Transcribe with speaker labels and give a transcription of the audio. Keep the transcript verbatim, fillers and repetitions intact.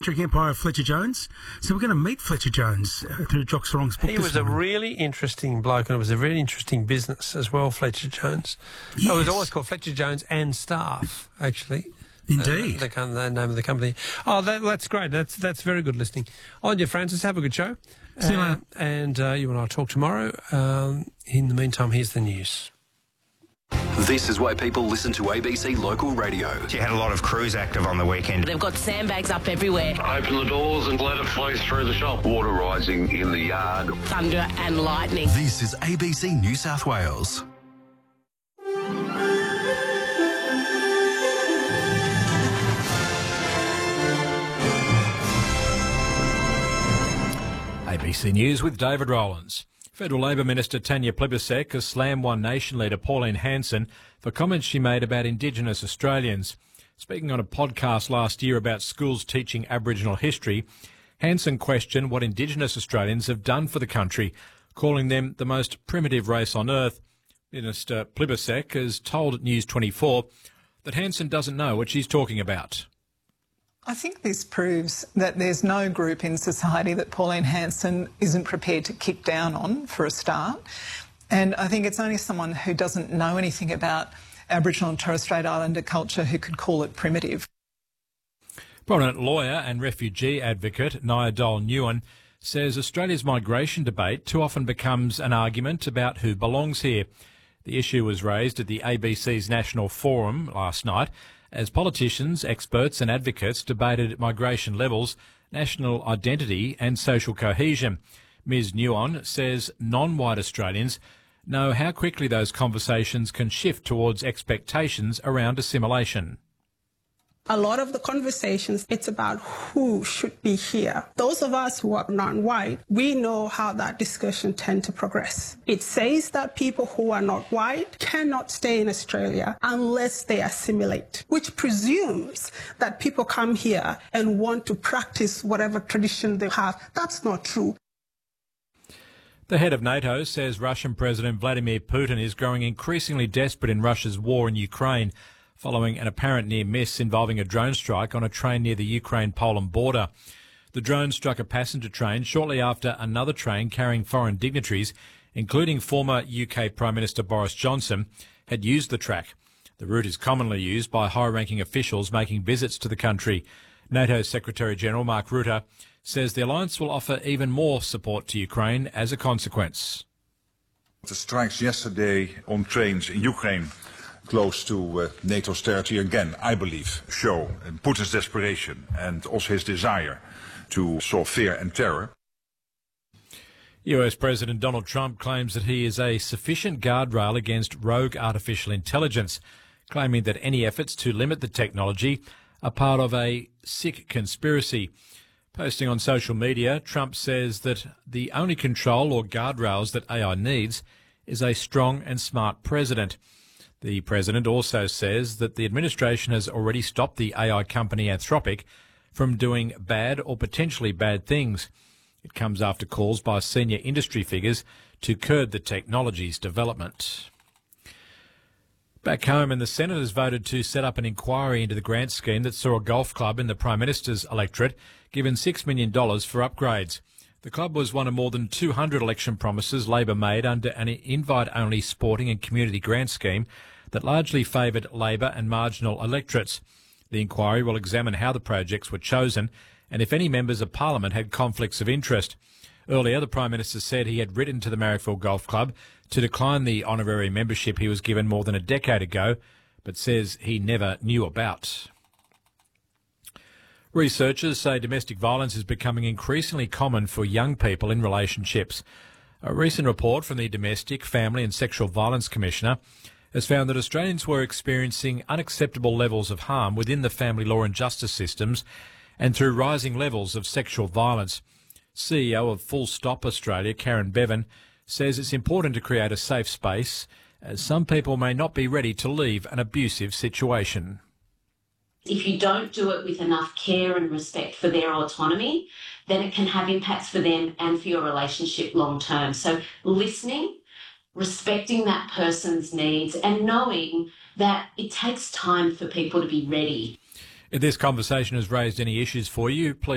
Speaker 1: Drinking Empire of Fletcher Jones. So we're going to meet Fletcher Jones uh, through Jock Sarong's book.
Speaker 2: He
Speaker 1: this
Speaker 2: was a
Speaker 1: morning.
Speaker 2: really interesting bloke, and it was a really interesting business as well, Fletcher Jones.
Speaker 1: Yes.
Speaker 2: It was always called Fletcher Jones and Staff, actually.
Speaker 1: Indeed.
Speaker 2: Uh, the, the name of the company. Oh, that, that's great. That's that's very good listening. On you, Francis. Have a good show.
Speaker 1: See you
Speaker 2: uh,
Speaker 1: later.
Speaker 2: And uh, you and I will talk tomorrow. Um, in the meantime, here's the news.
Speaker 3: This is why people listen to A B C Local Radio.
Speaker 4: You had a lot of crews active on the weekend.
Speaker 5: They've got sandbags up everywhere.
Speaker 6: Open the doors and let it flow through the shop. Water rising in the yard.
Speaker 5: Thunder and lightning.
Speaker 3: This is A B C New South Wales.
Speaker 7: A B C News with David Rowlands. Federal Labor Minister Tanya Plibersek has slammed One Nation leader Pauline Hanson for comments she made about Indigenous Australians. Speaking on a podcast last year about schools teaching Aboriginal history, Hanson questioned what Indigenous Australians have done for the country, calling them the most primitive race on earth. Minister Plibersek has told News twenty-four that Hanson doesn't know what she's talking about.
Speaker 8: I think this proves that there's no group in society that Pauline Hanson isn't prepared to kick down on, for a start. And I think it's only someone who doesn't know anything about Aboriginal and Torres Strait Islander culture who could call it primitive.
Speaker 7: Prominent lawyer and refugee advocate Nia Dole-Newen says Australia's migration debate too often becomes an argument about who belongs here. The issue was raised at the A B C's National Forum last night as politicians, experts and advocates debated migration levels, national identity and social cohesion. Miz Newen says non-white Australians know how quickly those conversations can shift towards expectations around assimilation.
Speaker 9: A lot of the conversations, it's about who should be here. Those of us who are non-white, we know how that discussion tends to progress. It says that people who are not white cannot stay in Australia unless they assimilate, which presumes that people come here and want to practice whatever tradition they have. That's not true.
Speaker 7: The head of NATO says Russian President Vladimir Putin is growing increasingly desperate in Russia's war in Ukraine, following an apparent near miss involving a drone strike on a train near the Ukraine-Poland border. The drone struck a passenger train shortly after another train carrying foreign dignitaries, including former U K Prime Minister Boris Johnson, had used the track. The route is commonly used by high-ranking officials making visits to the country. NATO Secretary-General Mark Rutte says the alliance will offer even more support to Ukraine as a consequence.
Speaker 10: The strikes yesterday on trains in Ukraine close to uh, NATO's territory again, I believe, show Putin's desperation and also his desire to sow fear and terror.
Speaker 7: U S President Donald Trump claims that he is a sufficient guardrail against rogue artificial intelligence, claiming that any efforts to limit the technology are part of a sick conspiracy. Posting on social media, Trump says that the only control or guardrails that A I needs is a strong and smart president. The president also says that the administration has already stopped the A I company Anthropic from doing bad or potentially bad things. It comes after calls by senior industry figures to curb the technology's development. Back home, and the Senate has voted to set up an inquiry into the grant scheme that saw a golf club in the Prime Minister's electorate given six million dollars for upgrades. The club was one of more than two hundred election promises Labor made under an invite-only sporting and community grant scheme that largely favoured Labor and marginal electorates. The inquiry will examine how the projects were chosen and if any members of Parliament had conflicts of interest. Earlier, the Prime Minister said he had written to the Marrickville Golf Club to decline the honorary membership he was given more than a decade ago, but says he never knew about. Researchers say domestic violence is becoming increasingly common for young people in relationships. A recent report from the Domestic, Family and Sexual Violence Commissioner has found that Australians were experiencing unacceptable levels of harm within the family law and justice systems and through rising levels of sexual violence. C E O of Full Stop Australia, Karen Bevan, says it's important to create a safe space as some people may not be ready to leave an abusive situation.
Speaker 11: If you don't do it with enough care and respect for their autonomy, then it can have impacts for them and for your relationship long term. So listening, respecting that person's needs and knowing that it takes time for people to be ready.
Speaker 7: If this conversation has raised any issues for you, please